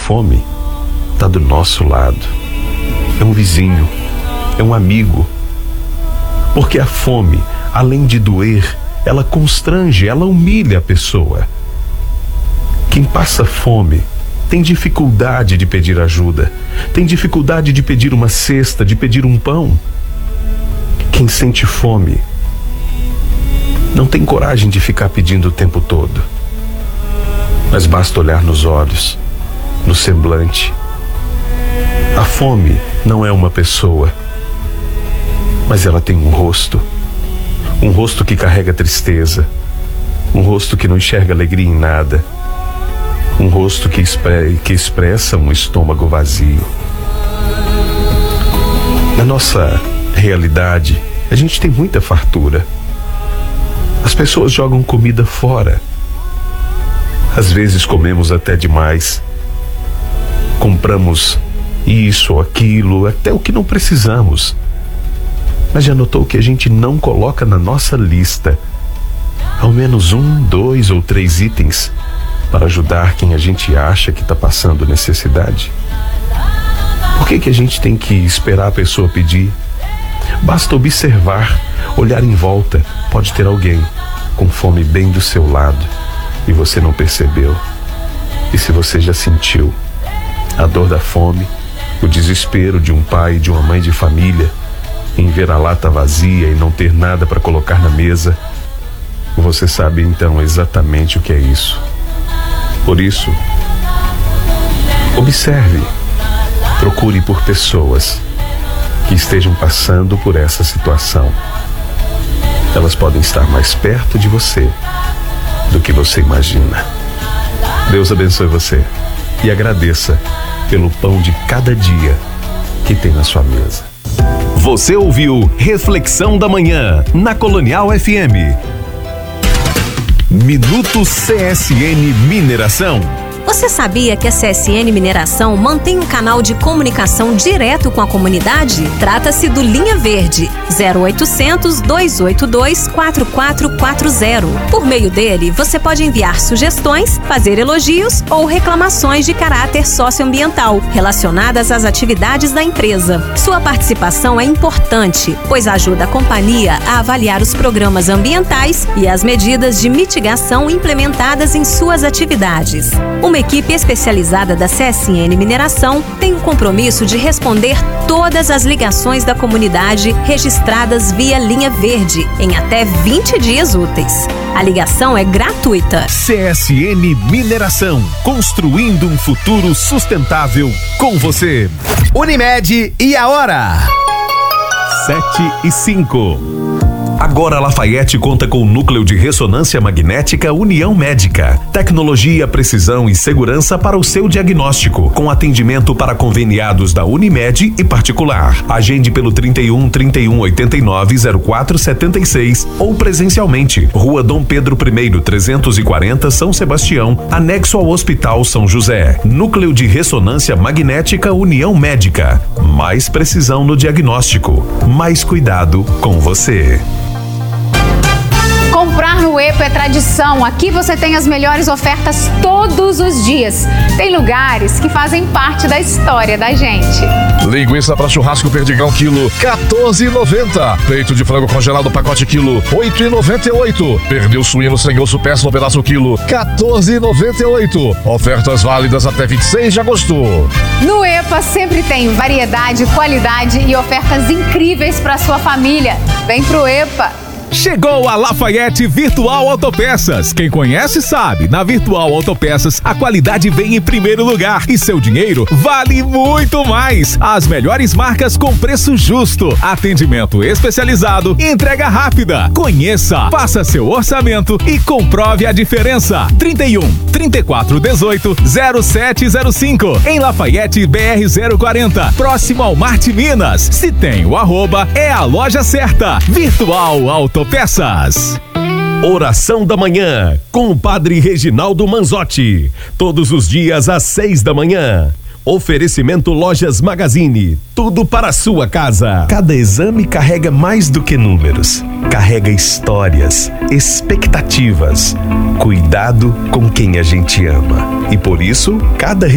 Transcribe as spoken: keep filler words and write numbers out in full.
fome está do nosso lado. É um vizinho, é um amigo. Porque a fome, além de doer, ela constrange, ela humilha a pessoa. Quem passa fome tem dificuldade de pedir ajuda, tem dificuldade de pedir uma cesta, de pedir um pão. Quem sente fome não tem coragem de ficar pedindo o tempo todo. Mas basta olhar nos olhos, no semblante. A fome não é uma pessoa, mas ela tem um rosto. Um rosto que carrega tristeza. Um rosto que não enxerga alegria em nada. Um rosto que, expre- que expressa um estômago vazio. Na nossa realidade, a gente tem muita fartura. As pessoas jogam comida fora. Às vezes comemos até demais. Compramos isso ou aquilo, até o que não precisamos. Mas já notou que a gente não coloca na nossa lista ao menos um, dois ou três itens para ajudar quem a gente acha que está passando necessidade? Por que que a gente tem que esperar a pessoa pedir? Basta observar, olhar em volta. Pode ter alguém com fome bem do seu lado e você não percebeu. E se você já sentiu a dor da fome, o desespero de um pai e de uma mãe de família em ver a lata vazia e não ter nada para colocar na mesa, você sabe então exatamente o que é isso. Por isso, observe, procure por pessoas que estejam passando por essa situação. Elas podem estar mais perto de você do que você imagina. Deus abençoe você e agradeça pelo pão de cada dia que tem na sua mesa. Você ouviu Reflexão da Manhã na Colonial F M. Minuto C S N Mineração. Você sabia que a C S N Mineração mantém um canal de comunicação direto com a comunidade? Trata-se do Linha Verde, zero oitocentos, dois oito dois, quatro quatro quatro zero. Por meio dele, você pode enviar sugestões, fazer elogios ou reclamações de caráter socioambiental relacionadas às atividades da empresa. Sua participação é importante, pois ajuda a companhia a avaliar os programas ambientais e as medidas de mitigação implementadas em suas atividades. Uma equipe especializada da C S N Mineração tem o compromisso de responder todas as ligações da comunidade registradas via Linha Verde em até vinte dias úteis. A ligação é gratuita. C S N Mineração, construindo um futuro sustentável com você. Unimed e a hora? Sete e cinco. Agora a Lafayette conta com o núcleo de ressonância magnética União Médica. Tecnologia, precisão e segurança para o seu diagnóstico, com atendimento para conveniados da Unimed e particular. Agende pelo trinta e um, trinta e um, oitenta e nove, zero quatro setenta e seis ou presencialmente. Rua Dom Pedro I, trezentos e quarenta, São Sebastião, anexo ao Hospital São José. Núcleo de ressonância magnética União Médica. Mais precisão no diagnóstico, mais cuidado com você. Comprar no EPA é tradição. Aqui você tem as melhores ofertas todos os dias. Tem lugares que fazem parte da história da gente. Linguiça para churrasco perdigão quilo, quatorze e noventa. Peito de frango congelado pacote quilo, oito e noventa e oito. Pernil suíno sem osso peça no pedaço quilo, quatorze e noventa e oito. Ofertas válidas até vinte e seis de agosto. No EPA sempre tem variedade, qualidade e ofertas incríveis para sua família. Vem pro EPA. Chegou a Lafayette Virtual Autopeças. Quem conhece sabe, na Virtual Autopeças a qualidade vem em primeiro lugar e seu dinheiro vale muito mais. As melhores marcas com preço justo, atendimento especializado e entrega rápida. Conheça, faça seu orçamento e comprove a diferença. trinta e um, trinta e quatro, dezoito, zero sete zero cinco em Lafayette B R zero quarenta, próximo ao Marte Minas. Se tem o arroba, é a loja certa. Virtual Autopeças. Peças. Oração da Manhã, com o Padre Reginaldo Manzotti. Todos os dias às seis da manhã. Oferecimento Lojas Magazine. Tudo para a sua casa. Cada exame carrega mais do que números. Carrega histórias, expectativas, cuidado com quem a gente ama. E por isso, cada